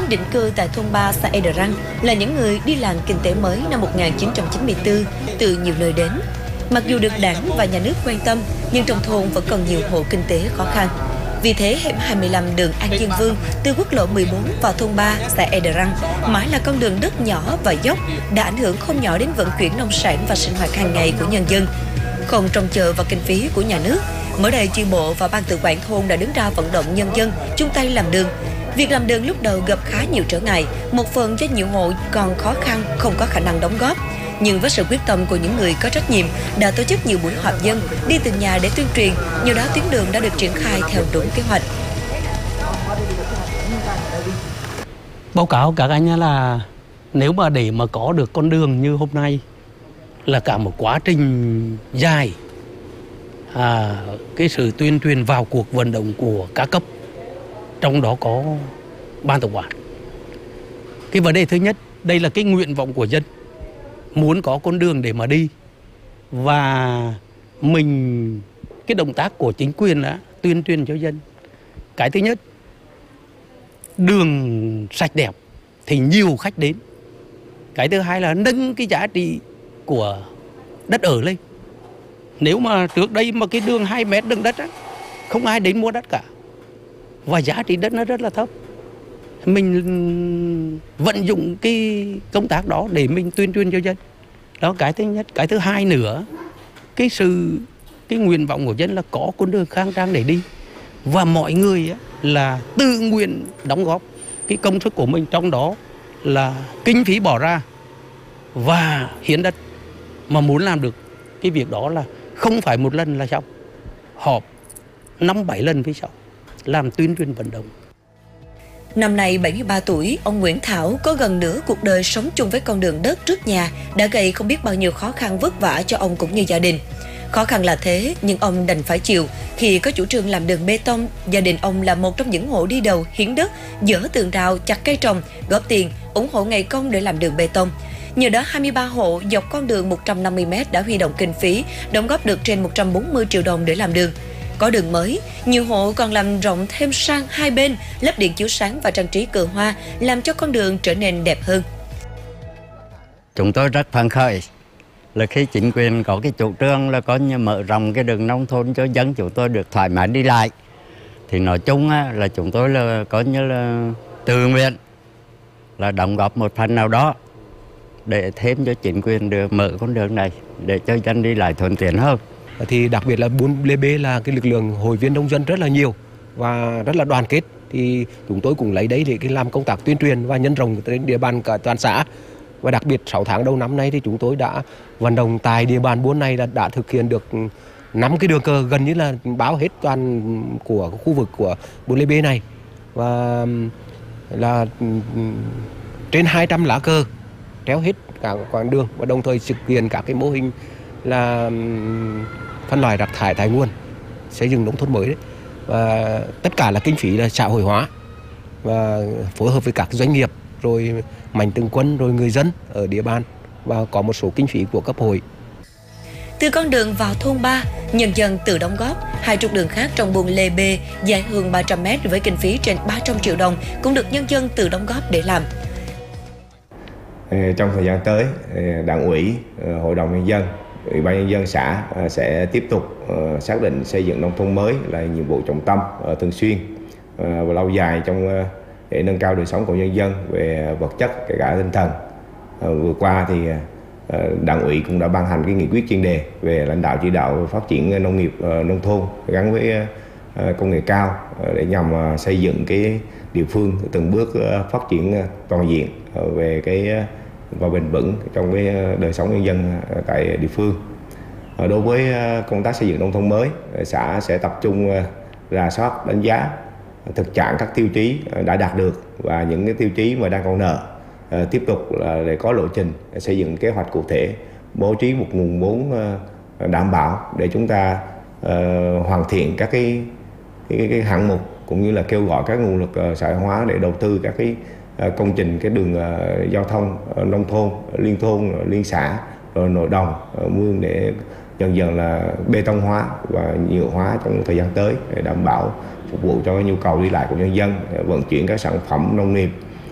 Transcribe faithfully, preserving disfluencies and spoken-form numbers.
định cư tại thôn ba xã Ea Đờ Răng là những người đi làng kinh tế mới năm một nghìn chín trăm chín mươi tư từ nhiều nơi đến. Mặc dù được đảng và nhà nước quan tâm, nhưng trong thôn vẫn còn nhiều hộ kinh tế khó khăn. Vì thế, hẻm hai mươi lăm đường An Dương Vương từ quốc lộ mười bốn vào thôn ba xã Ea Đờ Răng mãi là con đường đất nhỏ và dốc đã ảnh hưởng không nhỏ đến vận chuyển nông sản và sinh hoạt hàng ngày của nhân dân. Không trông chờ vào kinh phí của nhà nước, mới đây chi bộ và ban tự quản thôn đã đứng ra vận động nhân dân chung tay làm đường. Việc làm đường lúc đầu gặp khá nhiều trở ngại, một phần do nhiều hộ còn khó khăn, không có khả năng đóng góp. Nhưng với sự quyết tâm của những người có trách nhiệm đã tổ chức nhiều buổi họp dân, đi từng nhà để tuyên truyền, nhờ đó tuyến đường đã được triển khai theo đúng kế hoạch. Báo cáo các anh là nếu mà để mà có được con đường như hôm nay là cả một quá trình dài, à, cái sự tuyên truyền vào cuộc vận động của các cấp, trong đó có ban tự quản. Cái vấn đề thứ nhất, đây là cái nguyện vọng của dân, muốn có con đường để mà đi, và mình cái động tác của chính quyền đã tuyên truyền cho dân. Cái thứ nhất, đường sạch đẹp thì nhiều khách đến. Cái thứ hai là nâng cái giá trị của đất ở lên. Nếu mà trước đây mà cái đường hai mét đường đất á, không ai đến mua đất cả, và giá trị đất nó rất là thấp. Mình vận dụng cái công tác đó để mình tuyên truyền cho dân. Đó cái thứ nhất. Cái thứ hai nữa, cái sự cái nguyện vọng của dân là có con đường khang trang để đi, và mọi người á, là tự nguyện đóng góp cái công sức của mình, trong đó là kinh phí bỏ ra và hiến đất. Mà muốn làm được cái việc đó là không phải một lần là xong, họp năm bảy lần với sau, làm tuyên truyền vận động. Năm nay bảy mươi ba tuổi, ông Nguyễn Thảo có gần nửa cuộc đời sống chung với con đường đất trước nhà đã gây không biết bao nhiêu khó khăn vất vả cho ông cũng như gia đình. Khó khăn là thế, nhưng ông đành phải chịu khi có chủ trương làm đường bê tông. Gia đình ông là một trong những hộ đi đầu hiến đất, dỡ tường rào, chặt cây trồng, góp tiền, ủng hộ ngày công để làm đường bê tông. Nhờ đó, hai mươi ba hộ dọc con đường một trăm năm mươi mét đã huy động kinh phí, đóng góp được trên một trăm bốn mươi triệu đồng để làm đường. Có đường mới, nhiều hộ còn làm rộng thêm sang hai bên, lắp điện chiếu sáng và trang trí cờ hoa, làm cho con đường trở nên đẹp hơn. Chúng tôi rất phấn khởi là khi chính quyền có cái chủ trương là có như mở rộng cái đường nông thôn cho dân chúng tôi được thoải mái đi lại. Thì nói chung là chúng tôi là có như là tự nguyện là đóng góp một phần nào đó để thêm cho chính quyền được mở con đường này để cho dân đi lại thuận tiện hơn. Thì đặc biệt là bốn lê bê là cái lực lượng hội viên nông dân rất là nhiều và rất là đoàn kết, thì chúng tôi cũng lấy đấy để cái làm công tác tuyên truyền và nhân rộng đến địa bàn cả toàn xã. Và đặc biệt sáu tháng đầu năm nay thì chúng tôi đã vận động tại địa bàn buôn này đã, đã thực hiện được năm cái đường cờ gần như là báo hết toàn của khu vực của bốn lê bê này, và là trên hai trăm lá cờ treo hết cả quãng đường, và đồng thời thực hiện các cái mô hình là phân loại rác thải tại nguồn, xây dựng nông thôn mới đấy. Và tất cả là kinh phí là xã hội hóa và phối hợp với các doanh nghiệp, rồi mạnh thường quân, rồi người dân ở địa bàn, và có một số kinh phí của cấp hội. Từ con đường vào thôn ba, nhân dân tự đóng góp. Hai trục đường khác trong buôn Lê Bê dài hơn ba trăm mét với kinh phí trên ba trăm triệu đồng cũng được nhân dân tự đóng góp để làm. Trong thời gian tới, Đảng ủy, Hội đồng nhân dân, Ủy ban nhân dân xã sẽ tiếp tục xác định xây dựng nông thôn mới là nhiệm vụ trọng tâm, thường xuyên và lâu dài trong để nâng cao đời sống của nhân dân về vật chất kể cả tinh thần. Vừa qua thì Đảng ủy cũng đã ban hành cái nghị quyết chuyên đề về lãnh đạo chỉ đạo phát triển nông nghiệp nông thôn gắn với công nghệ cao để nhằm xây dựng cái địa phương từng bước phát triển toàn diện về cái và bền vững trong cái đời sống nhân dân tại địa phương. Đối với công tác xây dựng nông thôn mới, xã sẽ tập trung rà soát, đánh giá thực trạng các tiêu chí đã đạt được và những cái tiêu chí mà đang còn nợ, tiếp tục là để có lộ trình xây dựng kế hoạch cụ thể, bố trí một nguồn vốn đảm bảo để chúng ta uh, hoàn thiện các cái, cái, cái hạng mục, cũng như là kêu gọi các nguồn lực uh, xã hội hóa để đầu tư các cái uh, công trình cái đường uh, giao thông uh, nông thôn, liên thôn, uh, liên xã, rồi nội đồng, uh, mương để dần dần là bê tông hóa và nhựa hóa trong thời gian tới để đảm bảo phục vụ cho nhu cầu đi lại của nhân dân, vận chuyển các sản phẩm nông nghiệp